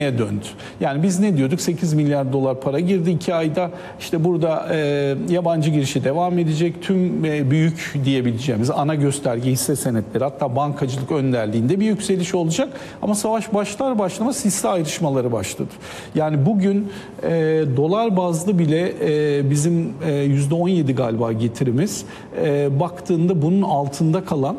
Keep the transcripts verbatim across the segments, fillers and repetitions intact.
döndü. Yani biz ne diyorduk? sekiz milyar dolar para girdi iki ayda. İşte burada e, yabancı girişi devam edecek. Tüm e, büyük diyebileceğimiz ana gösterge hisse senetleri, hatta bankacılık önderliğinde bir yükseliş olacak. Ama savaş başlar başlamaz hisse ayrışmaları başladı. Yani bugün e, dolar bazlı bile e, bizim e, yüzde on yedi galiba getirimiz. E, baktığında bunun altında kalan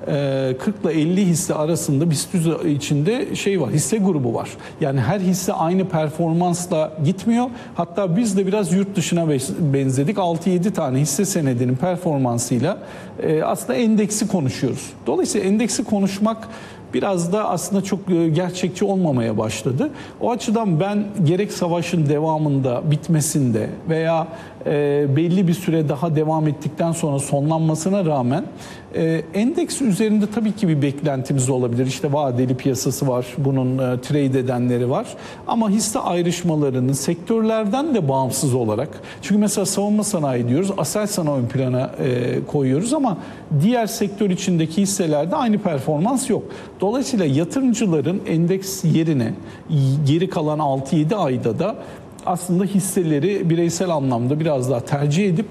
kırk ile elli hisse arasında BIST içinde şey var, hisse grubu var. Yani her hisse aynı performansla gitmiyor. Hatta biz de biraz yurt dışına benzedik. altı yedi tane hisse senedinin performansıyla aslında endeksi konuşuyoruz. Dolayısıyla endeksi konuşmak biraz da aslında çok gerçekçi olmamaya başladı. O açıdan ben gerek savaşın devamında, bitmesinde veya e, belli bir süre daha devam ettikten sonra sonlanmasına rağmen e, endeks üzerinde tabii ki bir beklentimiz olabilir. İşte vadeli piyasası var, bunun e, trade edenleri var. Ama hisse ayrışmalarının sektörlerden de bağımsız olarak, çünkü mesela savunma sanayi diyoruz, Aselsan'ı ön plana e, koyuyoruz ama diğer sektör içindeki hisselerde aynı performans yok. Dolayısıyla yatırımcıların endeks yerine geri kalan altı yedi ayda da aslında hisseleri bireysel anlamda biraz daha tercih edip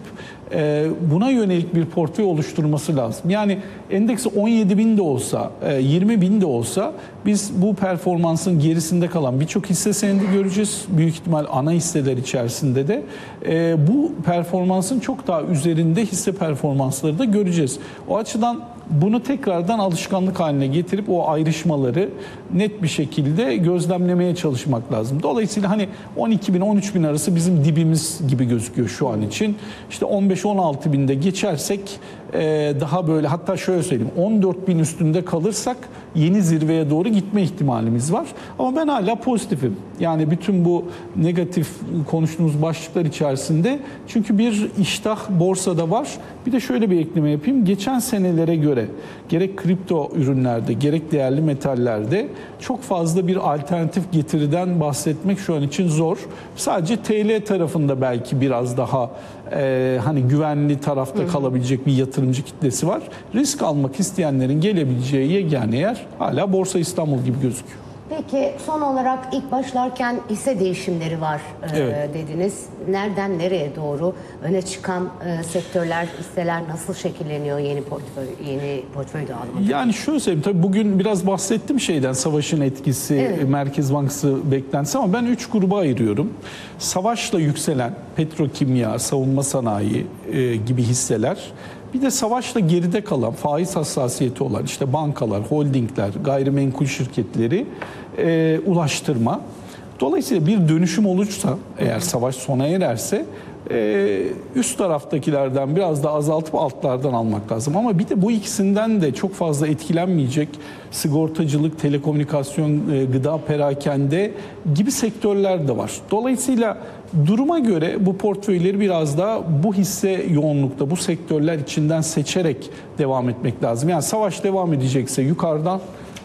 buna yönelik bir portföy oluşturması lazım. Yani endeksi on yedi bin de olsa, yirmi bin de olsa biz bu performansın gerisinde kalan birçok hisse senedi göreceğiz. Büyük ihtimal ana hisseler içerisinde de bu performansın çok daha üzerinde hisse performansları da göreceğiz. O açıdan bunu tekrardan alışkanlık haline getirip o ayrışmaları net bir şekilde gözlemlemeye çalışmak lazım. Dolayısıyla hani on iki bin on üç bin arası bizim dibimiz gibi gözüküyor şu an için. İşte on beş on altı binde geçersek daha böyle, hatta şöyle söyleyeyim, on dört bin üstünde kalırsak yeni zirveye doğru gitme ihtimalimiz var. Ama ben hala pozitifim. Yani bütün bu negatif konuştuğumuz başlıklar içerisinde, çünkü bir iştah borsada var. Bir de şöyle bir ekleme yapayım. Geçen senelere göre gerek kripto ürünlerde gerek değerli metallerde çok fazla bir alternatif getiriden bahsetmek şu an için zor. Sadece T L tarafında belki biraz daha e, hani güvenli tarafta kalabilecek bir yatırımcı kitlesi var. Risk almak isteyenlerin gelebileceği yegane yer hala Borsa İstanbul gibi gözüküyor. Peki son olarak ilk başlarken hisse değişimleri var evet. e, dediniz. Nereden nereye doğru öne çıkan e, sektörler, hisseler nasıl şekilleniyor yeni portföy, yeni portföy dağılımı? Yani şöyle söyleyeyim, tabii bugün biraz bahsettim şeyden, savaşın etkisi, evet. Merkez Bankası beklentisi, ama ben üç gruba ayırıyorum. Savaşla yükselen petrokimya, savunma sanayi e, gibi hisseler. Bir de savaşla geride kalan, faiz hassasiyeti olan işte bankalar, holdingler, gayrimenkul şirketleri, e, ulaştırma. Dolayısıyla bir dönüşüm olursa, eğer savaş sona ererse, e, üst taraftakilerden biraz da azaltıp altlardan almak lazım. Ama bir de bu ikisinden de çok fazla etkilenmeyecek sigortacılık, telekomünikasyon, e, gıda, perakende gibi sektörler de var. Dolayısıyla duruma göre bu portföyleri biraz daha bu hisse yoğunlukta, bu sektörler içinden seçerek devam etmek lazım. Yani savaş devam edecekse yukarıdan,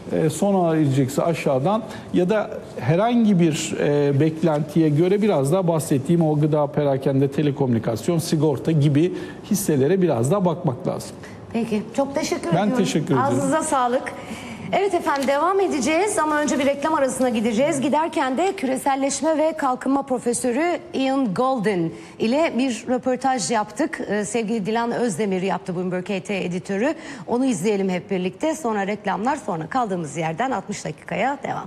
sona erecekse aşağıdan, ya da herhangi bir e, beklentiye göre biraz daha bahsettiğim o gıda, perakende, telekomünikasyon, sigorta gibi hisselere biraz daha bakmak lazım. Peki, çok teşekkür ben ediyorum. Ben teşekkür ederim. Ağzınıza sağlık. Evet efendim, devam edeceğiz ama önce bir reklam arasına gideceğiz. Giderken de küreselleşme ve kalkınma profesörü Ian Goldin ile bir röportaj yaptık. Ee, sevgili Dilan Özdemir yaptı, Bloomberg K T editörü. Onu izleyelim hep birlikte. Sonra reklamlar, sonra kaldığımız yerden altmış dakikaya devam.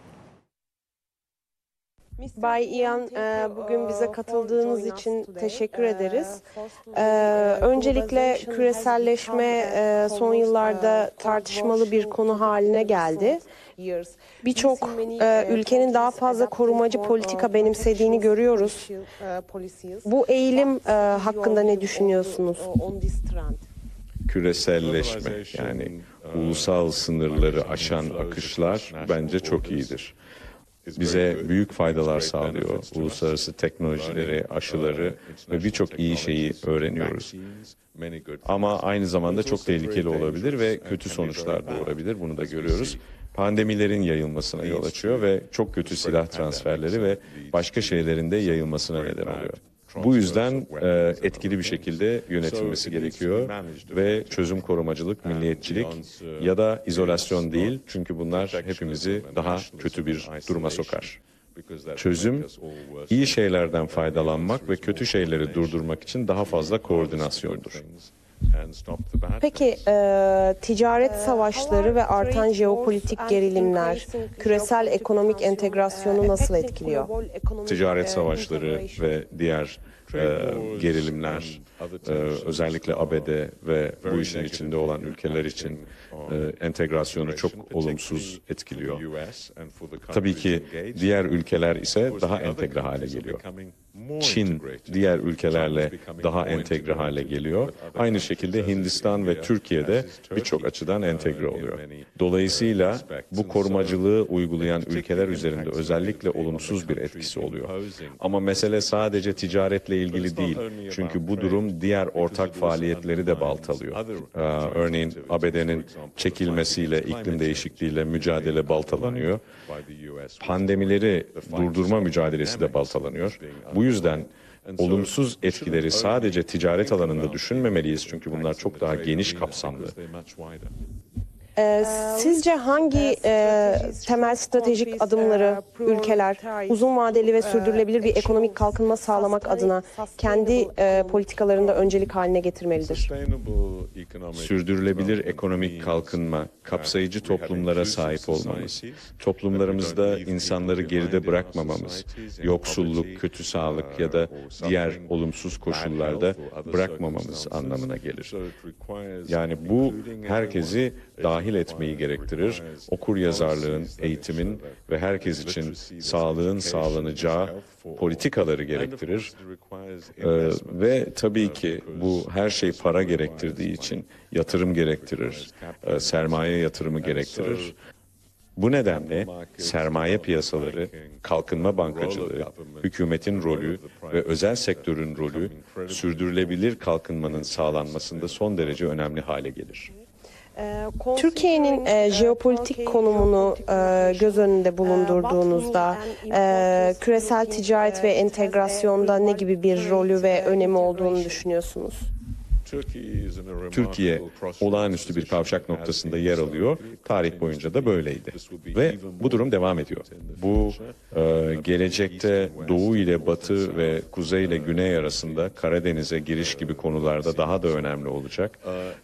Bay Ian, bugün bize katıldığınız için teşekkür ederiz. Öncelikle küreselleşme son yıllarda tartışmalı bir konu haline geldi. Birçok ülkenin daha fazla korumacı politika benimsediğini görüyoruz. Bu eğilim hakkında ne düşünüyorsunuz? Küreselleşme, yani ulusal sınırları aşan akışlar bence çok iyidir. Bize büyük faydalar sağlıyor. Uluslararası teknolojileri, aşıları ve birçok iyi şeyi öğreniyoruz. Ama aynı zamanda çok tehlikeli olabilir ve kötü sonuçlar doğurabilir. Bunu da görüyoruz. Pandemilerin yayılmasına yol açıyor ve çok kötü silah transferleri ve başka şeylerin de yayılmasına neden oluyor. Bu yüzden e, etkili bir şekilde yönetilmesi gerekiyor ve çözüm korumacılık, milliyetçilik ya da izolasyon değil, çünkü bunlar hepimizi daha kötü bir duruma sokar. Çözüm, iyi şeylerden faydalanmak ve kötü şeyleri durdurmak için daha fazla koordinasyondur. Peki e, ticaret savaşları ve artan jeopolitik gerilimler küresel ekonomik entegrasyonu nasıl etkiliyor? Ticaret savaşları ve diğer e, gerilimler, e, özellikle A B D ve bu işin içinde olan ülkeler için e, entegrasyonu çok olumsuz etkiliyor. Tabii ki diğer ülkeler ise daha entegre hale geliyor. Çin diğer ülkelerle daha entegre hale geliyor. Aynı şekilde Hindistan ve Türkiye'de birçok açıdan entegre oluyor. Dolayısıyla bu korumacılığı uygulayan ülkeler üzerinde özellikle olumsuz bir etkisi oluyor. Ama mesele sadece ticaretle ilgili değil. Çünkü bu durum diğer ortak faaliyetleri de baltalıyor. Ee, örneğin A B D'nin çekilmesiyle, iklim değişikliğiyle mücadele baltalanıyor. Pandemileri durdurma mücadelesi de baltalanıyor. Bu yüzden olumsuz etkileri sadece ticaret alanında düşünmemeliyiz, çünkü bunlar çok daha geniş kapsamlı. Ee, sizce hangi e, temel stratejik adımları ülkeler uzun vadeli ve sürdürülebilir bir ekonomik kalkınma sağlamak adına kendi e, politikalarında öncelik haline getirmelidir? Sürdürülebilir ekonomik kalkınma, kapsayıcı toplumlara sahip olmamız, toplumlarımızda insanları geride bırakmamamız, yoksulluk, kötü sağlık ya da diğer olumsuz koşullarda bırakmamamız anlamına gelir. Yani bu herkesi dahil etmeyi gerektirir. Okuryazarlığın, eğitimin ve herkes için sağlığın sağlanacağı politikaları gerektirir. Ee, ve tabii ki bu her şey para gerektirdiği için yatırım gerektirir, e, sermaye yatırımı gerektirir. Bu nedenle sermaye piyasaları, kalkınma bankacılığı, hükümetin rolü ve özel sektörün rolü sürdürülebilir kalkınmanın sağlanmasında son derece önemli hale gelir. Türkiye'nin e, jeopolitik konumunu e, göz önünde bulundurduğunuzda e, küresel ticaret ve entegrasyonda ne gibi bir rolü ve önemi olduğunu düşünüyorsunuz? Türkiye olağanüstü bir kavşak noktasında yer alıyor. Tarih boyunca da böyleydi. Ve bu durum devam ediyor. Bu e, gelecekte Doğu ile Batı ve Kuzey ile Güney arasında Karadeniz'e giriş gibi konularda daha da önemli olacak.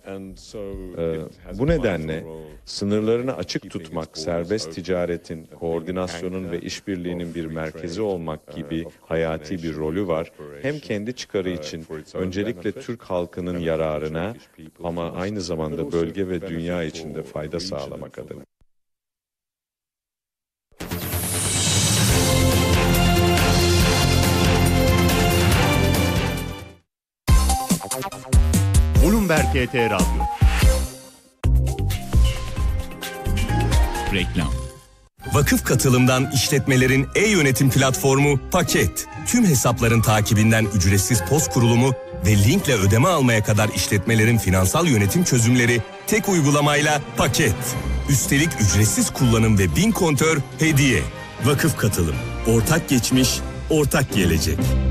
E, bu nedenle sınırlarını açık tutmak, serbest ticaretin, koordinasyonun ve işbirliğinin bir merkezi olmak gibi hayati bir rolü var. Hem kendi çıkarı için öncelikle Türk halkının yararına ama aynı zamanda bölge ve dünya için de fayda sağlamak adına. Bloomberg T T Radyo. Reklam. Vakıf Katılım'dan işletmelerin e-yönetim platformu Paket. Tüm hesapların takibinden ücretsiz post kurulumu ve linkle ödeme almaya kadar işletmelerin finansal yönetim çözümleri tek uygulamayla Paket. Üstelik ücretsiz kullanım ve bin kontör hediye. Vakıf Katılım. Ortak geçmiş, ortak gelecek.